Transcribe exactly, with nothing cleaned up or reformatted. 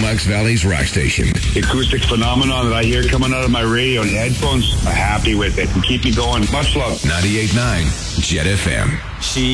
Comox Valley's rock station. The acoustic phenomenon that I hear coming out of my radio and headphones, I'm happy with it. And keep me going. Much love. ninety-eight point nine Jet F M. She